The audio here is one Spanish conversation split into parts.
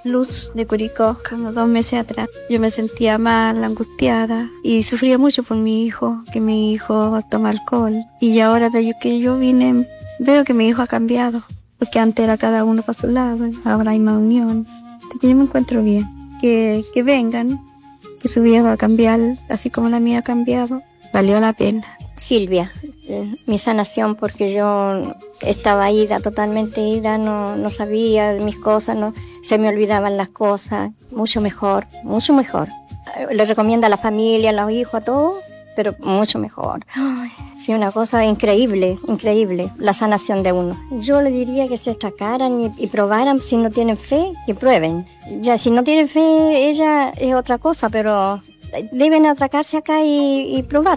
Luz de Curicó, como 2 meses atrás. Yo me sentía mal, angustiada y sufría mucho por mi hijo, que mi hijo toma alcohol. Y ahora de que yo vine, veo que mi hijo ha cambiado, porque antes era cada uno para su lado, ahora hay más unión. Así que yo me encuentro bien. Que vengan, que su vida va a cambiar, así como la mía ha cambiado. Valió la pena. Silvia, mi sanación, porque yo estaba ida, totalmente ida, no sabía mis cosas, se me olvidaban las cosas, mucho mejor, mucho mejor. Le recomiendo a la familia, a los hijos, a todos, pero mucho mejor. Ay, sí, una cosa increíble, increíble, la sanación de uno. Yo le diría que se destacaran y probaran, si no tienen fe, que prueben. Ya, si no tienen fe, ella es otra cosa, pero deben atracarse acá y probar.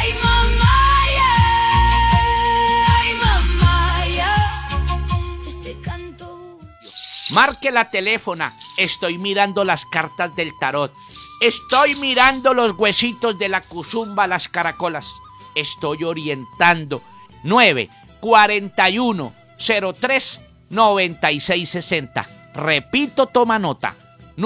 Marque la teléfona. Estoy mirando las cartas del tarot. Estoy mirando los huesitos de la cuzumba, las caracolas. Estoy orientando. 941-03-9660. Repito, toma nota.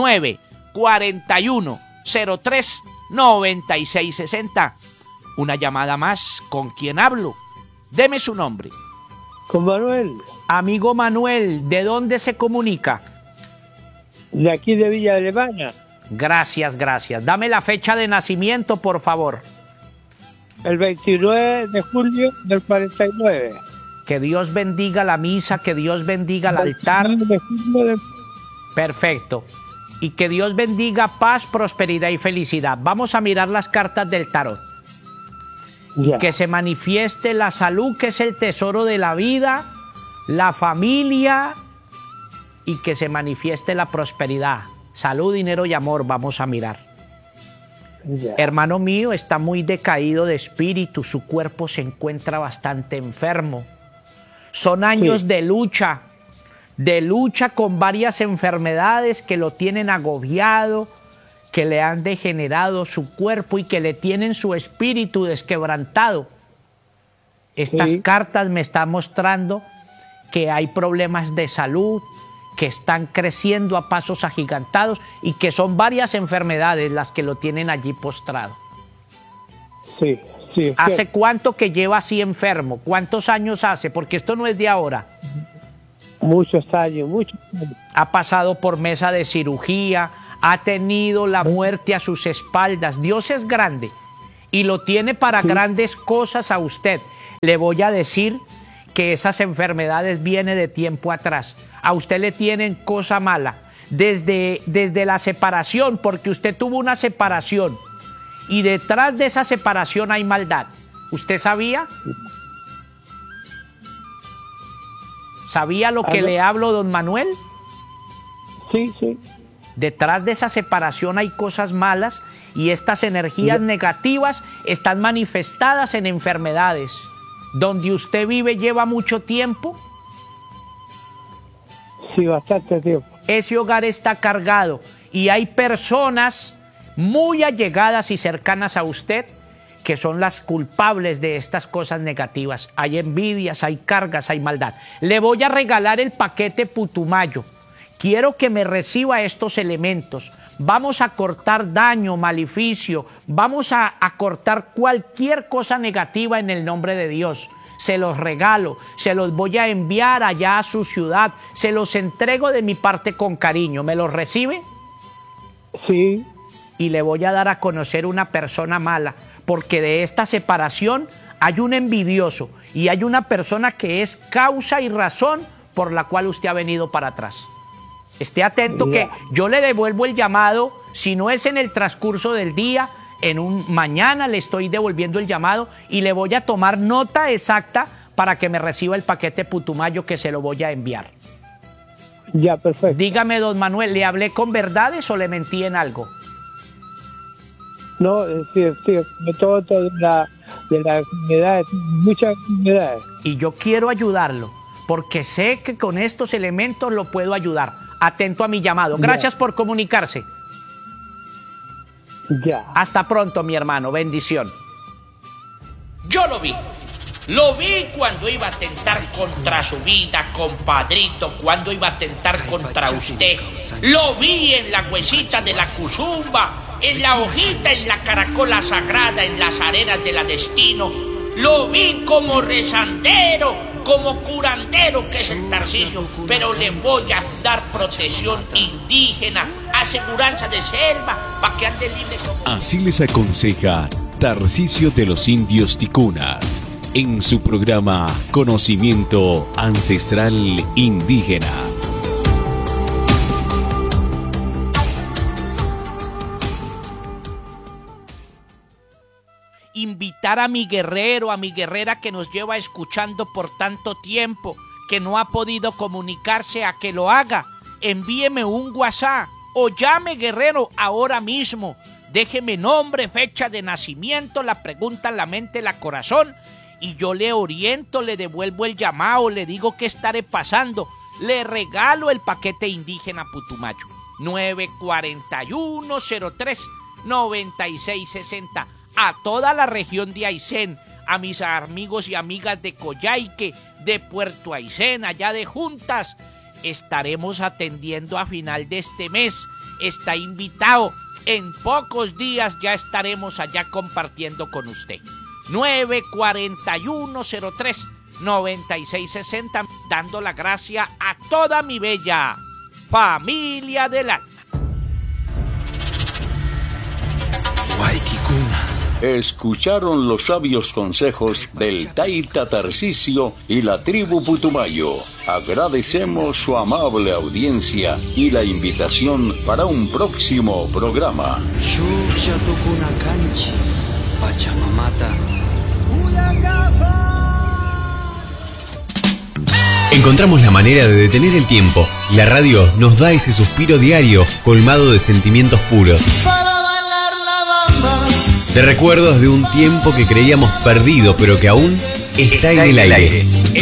941-03-9660. Una llamada más. ¿Con quién hablo? Deme su nombre. Con Manuel. Amigo Manuel, ¿de dónde se comunica? De aquí de Villa Alemana. Gracias, gracias. Dame la fecha de nacimiento, por favor. El 29 de julio del 49. Que Dios bendiga la misa, que Dios bendiga el altar. Perfecto. Y que Dios bendiga paz, prosperidad y felicidad. Vamos a mirar las cartas del tarot. Ya. Que se manifieste la salud, que es el tesoro de la vida, la familia, y que se manifieste la prosperidad. Salud, dinero y amor, vamos a mirar. Ya. Hermano mío, está muy decaído de espíritu, su cuerpo se encuentra bastante enfermo. Son años de lucha con varias enfermedades que lo tienen agobiado, que le han degenerado su cuerpo y que le tienen su espíritu desquebrantado. Estas cartas me están mostrando que hay problemas de salud, que están creciendo a pasos agigantados y que son varias enfermedades las que lo tienen allí postrado. Sí. ¿Hace cuánto que lleva así enfermo? ¿Cuántos años hace? Porque esto no es de ahora. Muchos años. Ha pasado por mesa de cirugía, ha tenido la muerte a sus espaldas. Dios es grande y lo tiene para grandes cosas a usted. Le voy a decir que esas enfermedades vienen de tiempo atrás. A usted le tienen cosa mala desde la separación, porque usted tuvo una separación y detrás de esa separación hay maldad. ¿Usted sabía? ¿Sabía lo que le hablo, don Manuel? Sí. Detrás de esa separación hay cosas malas y estas energías negativas están manifestadas en enfermedades. ¿Donde usted vive lleva mucho tiempo? Sí, bastante tiempo. Ese hogar está cargado y hay personas muy allegadas y cercanas a usted que son las culpables de estas cosas negativas. Hay envidias, hay cargas, hay maldad. Le voy a regalar el paquete Putumayo. Quiero que me reciba estos elementos. Vamos a cortar daño, maleficio. Vamos a cortar cualquier cosa negativa en el nombre de Dios. Se los regalo, se los voy a enviar allá a su ciudad. Se los entrego de mi parte con cariño. ¿Me los recibe? Sí. Y le voy a dar a conocer una persona mala, porque de esta separación hay un envidioso y hay una persona que es causa y razón por la cual usted ha venido para atrás. Esté atento que yo le devuelvo el llamado, si no es en el transcurso del día, mañana le estoy devolviendo el llamado y le voy a tomar nota exacta para que me reciba el paquete Putumayo que se lo voy a enviar. Ya, perfecto. Dígame, don Manuel, ¿le hablé con verdades o le mentí en algo? No, sí, de todo de la enfermedad, muchas enfermedades. Y yo quiero ayudarlo, porque sé que con estos elementos lo puedo ayudar. Atento a mi llamado. Gracias por comunicarse. Ya. Hasta pronto, mi hermano. Bendición. Yo lo vi. Lo vi cuando iba a atentar contra su vida, compadrito, cuando iba a atentar contra usted. Lo vi en la huesita de la cuzumba, en la hojita, en la caracola sagrada, en las arenas de la destino. Lo vi como rezandero, como curandero, que es el Tarcisio, pero le voy a dar protección indígena, aseguranza de selva, para que ande libre como... Así les aconseja Tarcisio de los Indios Ticunas en su programa Conocimiento Ancestral Indígena. Invitar a mi guerrero, a mi guerrera que nos lleva escuchando por tanto tiempo, que no ha podido comunicarse, a que lo haga. Envíeme un WhatsApp o llame, guerrero, ahora mismo. Déjeme nombre, fecha de nacimiento, la pregunta, la mente, la corazón, y yo le oriento, le devuelvo el llamado, le digo qué estaré pasando. Le regalo el paquete indígena Putumayo. 941-03-9660. A toda la región de Aysén, a mis amigos y amigas de Coyhaique, de Puerto Aysén, allá de Juntas, estaremos atendiendo a final de este mes. Está invitado. En pocos días ya estaremos allá compartiendo con usted. 941-03-9660, dando la gracia a toda mi bella familia del alma. Escucharon los sabios consejos del Taita Tarcisio y la tribu Putumayo. Agradecemos su amable audiencia y la invitación para un próximo programa. Encontramos la manera de detener el tiempo. La radio nos da ese suspiro diario colmado de sentimientos puros. De recuerdos de un tiempo que creíamos perdido, pero que aún está en el aire.